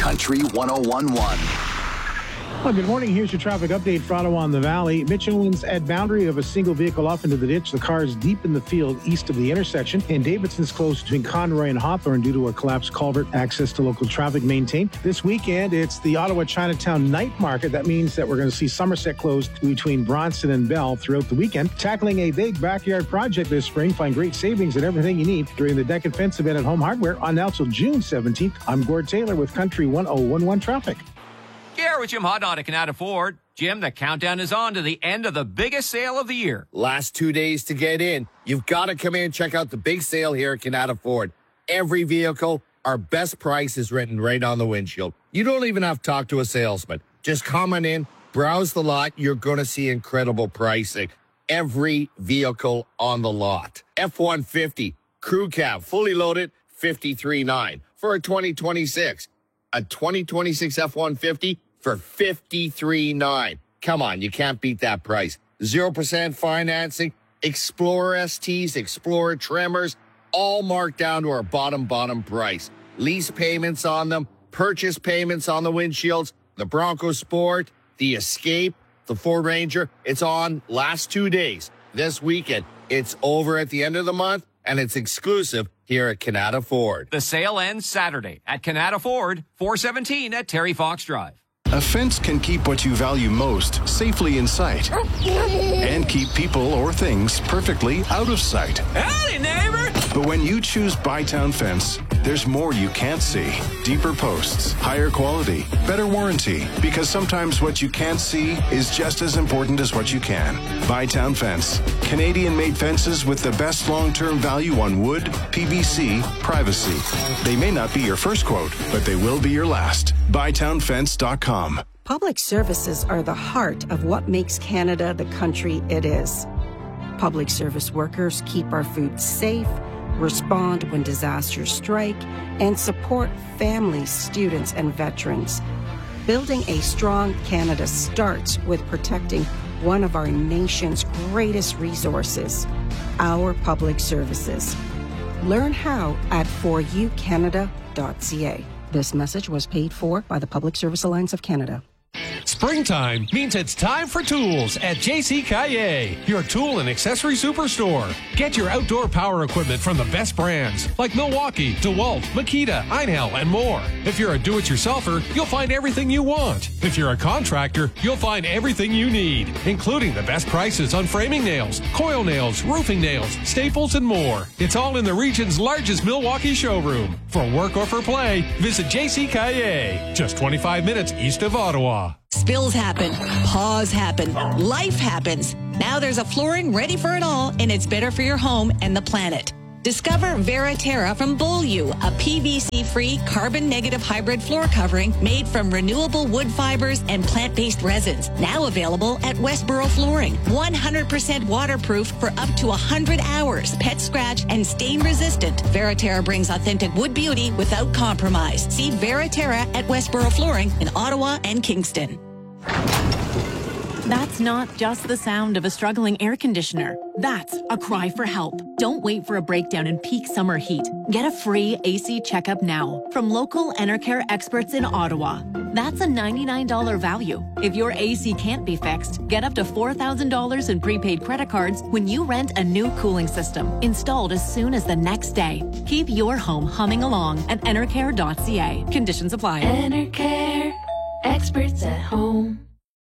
Country 101.1. Well, good morning. Here's your traffic update for Ottawa and the Valley. Mitchell's at boundary of a single vehicle off into the ditch. The car is deep in the field east of the intersection. And Davidson's closed between Conroy and Hawthorne due to a collapsed culvert. Access to local traffic maintained. This weekend, it's the Ottawa Chinatown Night Market. That means that we're going to see Somerset closed between Bronson and Bell throughout the weekend. Tackling a big backyard project this spring. Find great savings and everything you need during the Deck and Fence event at Home Hardware on now till June 17th. I'm Gord Taylor with Country 101.1 Traffic. Here with Jim Hodnott at Canada Ford. Jim, the countdown is on to the end of the biggest sale of the year. Last 2 days to get in. You've got to come in and check out the big sale here at Canada Ford. Every vehicle, our best price is written right on the windshield. You don't even have to talk to a salesman. Just come on in, browse the lot. You're going to see incredible pricing. Every vehicle on the lot. F-150, crew cab, fully loaded, $53,900 for a 2026. A 2026 F-150 for $53,900. Come on, you can't beat that price. 0% financing, Explorer STs, Explorer Tremors, all marked down to our bottom price. Lease payments on them, purchase payments on the windshields, the Bronco Sport, the Escape, the Ford Ranger. It's on last 2 days. This weekend, it's over at the end of the month, and it's exclusive here at Canada Ford. The sale ends Saturday at Canada Ford, 417 at Terry Fox Drive. A fence can keep what you value most safely in sight and keep people or things perfectly out of sight. Howdy, neighbor! But when you choose Bytown Fence, there's more you can't see. Deeper posts, higher quality, better warranty. Because sometimes what you can't see is just as important as what you can. Bytown Fence. Canadian-made fences with the best long-term value on wood, PVC, privacy. They may not be your first quote, but they will be your last. BytownFence.com. Public services are the heart of what makes Canada the country it is. Public service workers keep our food safe, respond when disasters strike, and support families, students, and veterans. Building a strong Canada starts with protecting one of our nation's greatest resources, our public services. Learn how at foryoucanada.ca. This message was paid for by the Public Service Alliance of Canada. Springtime means it's time for tools at J.C. Caillet, your tool and accessory superstore. Get your outdoor power equipment from the best brands like Milwaukee, DeWalt, Makita, Einhell, and more. If you're a do-it-yourselfer, you'll find everything you want. If you're a contractor, you'll find everything you need, including the best prices on framing nails, coil nails, roofing nails, staples, and more. It's all in the region's largest Milwaukee showroom. For work or for play, visit J.C. Caillet, just 25 minutes east of Ottawa. Spills happen, paws happen, life happens. Now there's a flooring ready for it all, and it's better for your home and the planet. Discover VeraTerra from Beaulieu, a PVC-free, carbon-negative hybrid floor covering made from renewable wood fibers and plant-based resins. Now available at Westboro Flooring. 100% waterproof for up to 100 hours. Pet scratch and stain-resistant. VeraTerra brings authentic wood beauty without compromise. See VeraTerra at Westboro Flooring in Ottawa and Kingston. That's not just the sound of a struggling air conditioner. That's a cry for help. Don't wait for a breakdown in peak summer heat. Get a free AC checkup now from local Enercare experts in Ottawa. That's a $99 value. If your AC can't be fixed, get up to $4,000 in prepaid credit cards when you rent a new cooling system, installed as soon as the next day. Keep your home humming along at enercare.ca. Conditions apply. Enercare, experts at home.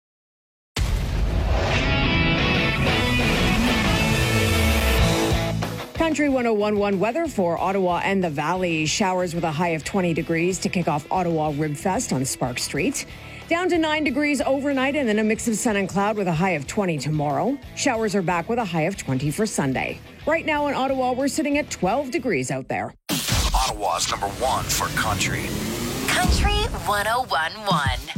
Country 101.1 weather for Ottawa and the Valley. Showers with a high of 20 degrees to kick off Ottawa Ribfest on Spark Street. Down to 9 degrees overnight and then a mix of sun and cloud with a high of 20 tomorrow. Showers are back with a high of 20 for Sunday. Right now in Ottawa, we're sitting at 12 degrees out there. Ottawa's #1 for country. Country 101.1.